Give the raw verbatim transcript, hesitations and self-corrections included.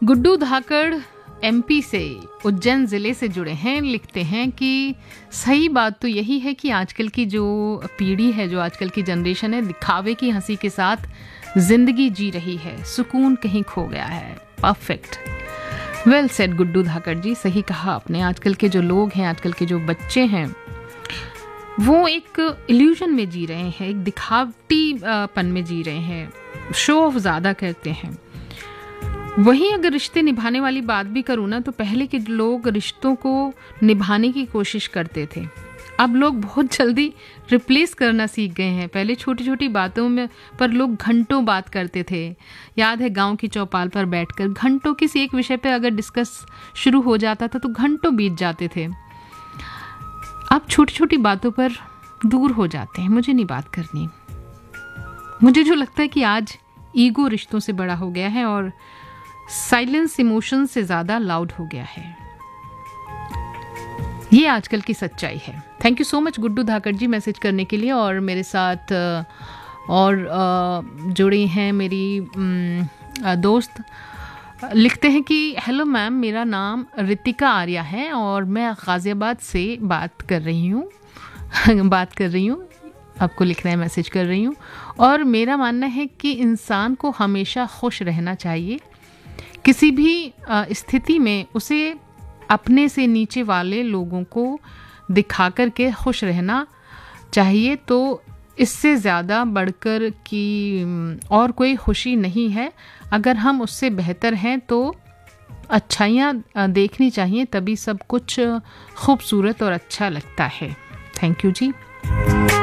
गुड्डू धाकड़ MP से उज्जैन ज़िले से जुड़े हैं। लिखते हैं कि सही बात तो यही है कि आजकल की जो पीढ़ी है, जो आजकल की जनरेशन है, दिखावे की हंसी के साथ ज़िंदगी जी रही है, सुकून कहीं खो गया है। परफेक्ट, वेल सेड गुड्डू धाकड़ जी, सही कहा आपने। आजकल के जो लोग हैं, आजकल के जो बच्चे हैं, वो एक इल्यूजन में जी रहे हैं, एक दिखावटी पन में जी रहे हैं, शो ऑफ ज़्यादा करते हैं। वहीं अगर रिश्ते निभाने वाली बात भी करूँ ना, तो पहले के लोग रिश्तों को निभाने की कोशिश करते थे। अब लोग बहुत जल्दी रिप्लेस करना सीख गए हैं। पहले छोटी छोटी बातों में पर लोग घंटों बात करते थे। याद है गांव की चौपाल पर बैठकर घंटों किसी एक विषय पर अगर डिस्कस शुरू हो जाता था तो घंटों बीत जाते थे। अब छोटी छोटी बातों पर दूर हो जाते हैं, मुझे नहीं बात करनी। मुझे जो लगता है कि आज ईगो रिश्तों से बड़ा हो गया है और साइलेंस इमोशन से ज़्यादा लाउड हो गया है। ये आजकल की सच्चाई है। Thank you so much Guddu Dhakad ji message करने के लिए। और मेरे साथ और जुड़ी हैं मेरी दोस्त, लिखते हैं कि हेलो मैम, मेरा नाम रितिका आर्या है और मैं गाज़ियाबाद से बात कर रही हूँ बात कर रही हूँ आपको लिखना है, मैसेज कर रही हूँ। और मेरा मानना है कि इंसान को हमेशा खुश रहना चाहिए। किसी भी स्थिति में उसे अपने से नीचे वाले लोगों को दिखा कर के खुश रहना चाहिए। तो इससे ज़्यादा बढ़कर कि और कोई खुशी नहीं है। अगर हम उससे बेहतर हैं तो अच्छाइयाँ देखनी चाहिए, तभी सब कुछ खूबसूरत और अच्छा लगता है। Thank you ji.